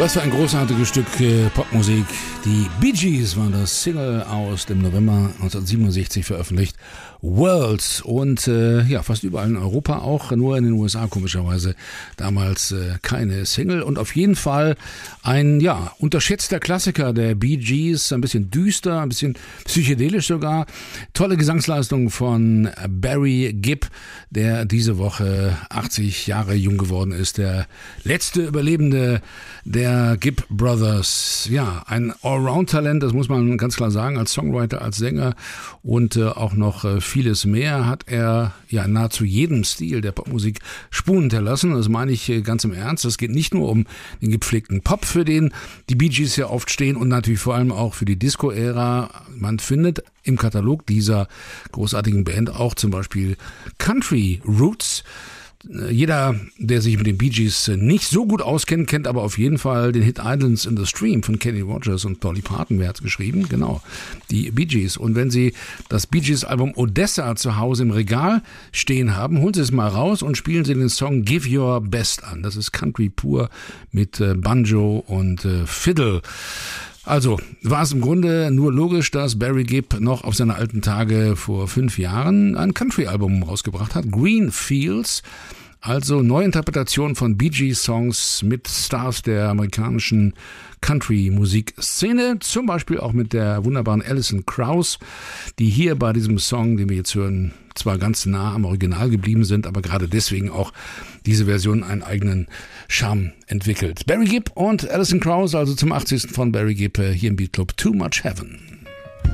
Was für ein großartiges Stück Popmusik. Die Bee Gees waren das, Single aus dem November 1967 veröffentlicht. Worlds und fast überall in Europa auch, nur in den USA komischerweise damals keine Single und auf jeden Fall ein unterschätzter Klassiker der Bee Gees, ein bisschen düster, ein bisschen psychedelisch sogar. Tolle Gesangsleistung von Barry Gibb, der diese Woche 80 Jahre jung geworden ist, der letzte Überlebende der Gibb Brothers. Ja, ein Allround-Talent, das muss man ganz klar sagen, als Songwriter, als Sänger und auch noch vieles mehr hat er in nahezu jedem Stil der Popmusik Spuren hinterlassen. Das meine ich ganz im Ernst. Es geht nicht nur um den gepflegten Pop, für den die Bee Gees ja oft stehen und natürlich vor allem auch für die Disco-Ära. Man findet im Katalog dieser großartigen Band auch zum Beispiel Country Roots. Jeder, der sich mit den Bee Gees nicht so gut auskennt, kennt aber auf jeden Fall den Hit Islands in the Stream von Kenny Rogers und Dolly Parton. Wer hat's geschrieben? Genau, die Bee Gees. Und wenn Sie das Bee Gees Album Odessa zu Hause im Regal stehen haben, holen Sie es mal raus und spielen Sie den Song Give Your Best an. Das ist Country pur mit Banjo und Fiddle. Also war es im Grunde nur logisch, dass Barry Gibb noch auf seine alten Tage vor 5 Jahren ein Country-Album rausgebracht hat, Green Fields, also Neuinterpretation von Bee Gees Songs mit Stars der amerikanischen Country-Musikszene, zum Beispiel auch mit der wunderbaren Alison Krauss, die hier bei diesem Song, den wir jetzt hören, zwar ganz nah am Original geblieben sind, aber gerade deswegen auch diese Version einen eigenen Charme entwickelt. Barry Gibb und Alison Krauss, also zum 80. von Barry Gibb hier im Beat Club Too Much Heaven.